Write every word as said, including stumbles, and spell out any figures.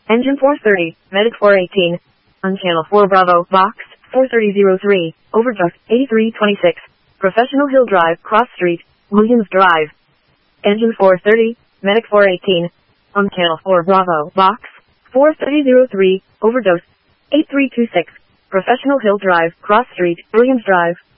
Engine four thirty, Medic four eighteen. On Channel four Bravo, Box, four thirty oh three, Overdrive, eighty-three twenty-six. Professional Hill Drive, Cross Street, Williams Drive. Engine four thirty, Medic four eighteen. On Channel four Bravo, Box, four thirty oh three, Overdose, eighty-three twenty-six. Professional Hill Drive, Cross Street, Williams Drive.